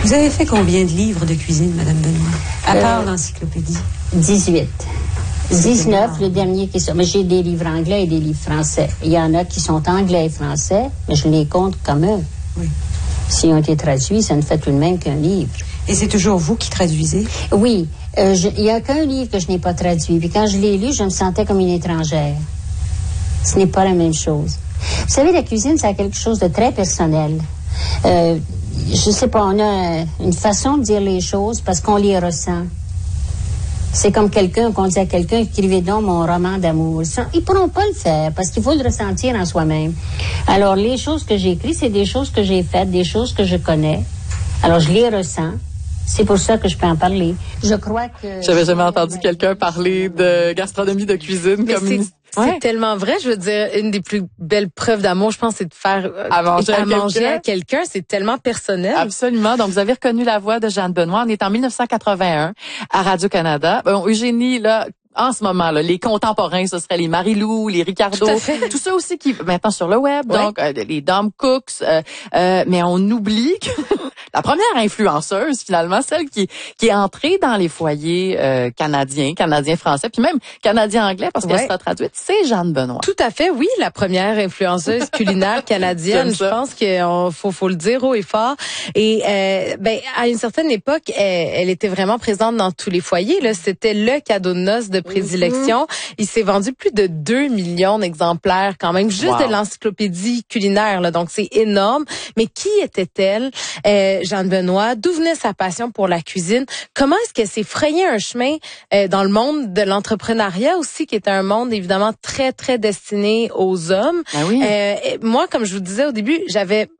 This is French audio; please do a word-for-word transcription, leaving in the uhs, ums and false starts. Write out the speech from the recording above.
Vous avez fait combien de livres de cuisine, Madame Benoît, à part euh, l'encyclopédie? dix-huit. dix-neuf, le dernier qui sort. Mais j'ai des livres anglais et des livres français. Il y en a qui sont anglais et français, mais je les compte comme eux. Oui. S'ils ont été traduits, ça ne fait tout de même qu'un livre. Et c'est toujours vous qui traduisez? Oui. Euh, je, il n'y a qu'un livre que je n'ai pas traduit. Puis quand je l'ai lu, je me sentais comme une étrangère. Ce n'est pas la même chose. Vous savez, la cuisine, c'est quelque chose de très personnel. Euh, je sais pas, on a une façon de dire les choses parce qu'on les ressent. C'est comme quelqu'un, qu'on dit à quelqu'un, écrivez donc mon roman d'amour. Ils pourront pas le faire parce qu'il faut le ressentir en soi-même. Alors, les choses que j'ai écrites, c'est des choses que j'ai faites, des choses que je connais. Alors, je les ressens. C'est pour ça que je peux en parler. Je crois que... J'avais jamais entendu quelqu'un parler de gastronomie, de cuisine Mais comme... c'est, une... c'est ouais. tellement vrai. Je veux dire, une des plus belles preuves d'amour, je pense, c'est de faire euh, à manger, à, à manger quelqu'un. à quelqu'un. C'est tellement personnel. Absolument. Donc, vous avez reconnu la voix de Jeanne Benoît. On est en dix-neuf cent quatre-vingt-un à Radio-Canada. Bon, Eugénie, là... En ce moment, là, les contemporains, ce seraient les Marie-Lou, les Ricardo, tout, tout ça aussi qui maintenant sur le web, ouais. donc euh, les Dom Cooks, euh, euh, mais on oublie que la première influenceuse, finalement, celle qui qui est entrée dans les foyers euh, canadiens, canadiens-français, puis même canadiens-anglais, parce qu'elle ouais. sera traduite, c'est Jeanne Benoît. Tout à fait, oui, la première influenceuse culinaire canadienne. Je pense qu'il faut faut le dire haut et fort. Et euh, ben à une certaine époque, elle, elle était vraiment présente dans tous les foyers. Là, c'était le cadeau de noces de prédilection. Mm-hmm. Il s'est vendu plus de deux millions d'exemplaires quand même, juste wow. de l'encyclopédie culinaire. Là, donc, c'est énorme. Mais qui était-elle, euh, Jeanne Benoît? D'où venait sa passion pour la cuisine? Comment est-ce qu'elle s'est frayé un chemin euh, dans le monde de l'entrepreneuriat aussi, qui est un monde évidemment très, très destiné aux hommes? Ben oui. euh, moi, comme je vous disais au début, j'avais